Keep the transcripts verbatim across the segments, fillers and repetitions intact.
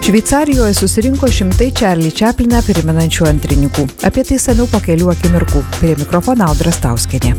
Šveicarijoje susirinko šimtai Charlie Chapliną primenančių antrininkų. Apie tai seniau po kelių akimirkų. Prie mikrofono Audra Stauskienė.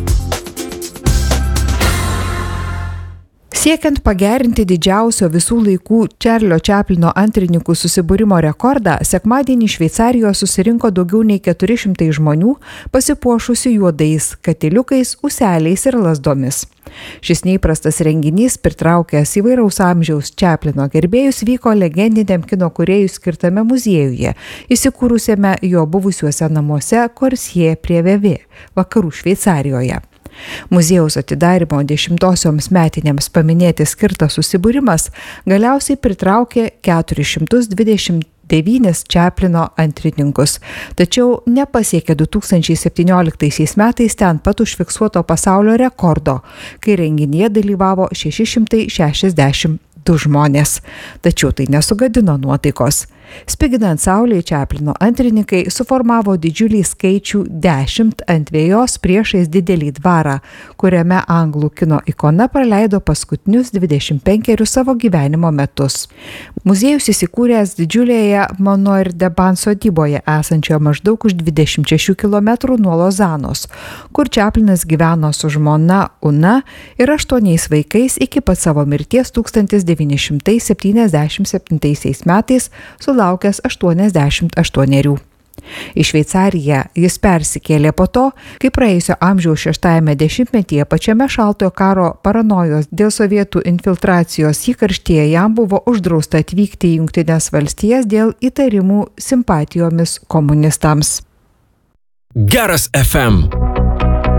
Siekiant pagerinti didžiausio visų laikų Čarlio Čaplino antrininkų susibūrimo rekordą, sekmadienį Šveicarijoje susirinko daugiau nei keturi šimtai žmonių, pasipuošusių juodais katiliukais, ūseliais ir lazdomis. Šis neįprastas renginys, pritraukęs įvairaus amžiaus Čaplino gerbėjus, vyko legendiniam kino kūrėjui skirtame muziejuje, įsikūrusiame jo buvusiuose namuose Korsie prie Vevė, vakarų Šveicarijoje. Muziejaus atidarymo dešimtosioms metinėms paminėti skirtas susibūrimas galiausiai pritraukė keturis šimtus dvidešimt devynis Čaplino antrininkus, tačiau nepasiekė du tūkstančiai septynioliktaisiais metais ten pat užfiksuoto pasaulio rekordo, kai renginyje dalyvavo šeši šimtai šešiasdešimt du žmonės. Tačiau tai nesugadino nuotaikos. Spiginant saulei, Čaplino antrininkai suformavo didžiulį skaičių dešimt ant vėjos priešais didelį dvarą, kuriame anglų kino ikona praleido paskutinius dvidešimt penkerius savo gyvenimo metus. Muziejus įsikūręs didžiulėje Manoir-de-Ban sodyboje, esančioje maždaug už dvidešimt šešių kilometrų nuo Lozanos, kur Čaplinas gyveno su žmona Una ir aštuoniais vaikais iki pat savo mirties tūkstantis devyni šimtai septyniasdešimt septintaisiais metais sulaukęs aštuoniasdešimt aštuonerių. Į Šveicariją jis persikėlė po to, kai praėjusio amžiaus šeštajame dešimtmetyje pačiame šaltojo karo paranojos dėl sovietų infiltracijos įkarštyje jam buvo uždrausta atvykti į Jungtines valstijas dėl įtarimų simpatijomis komunistams. Geras F M.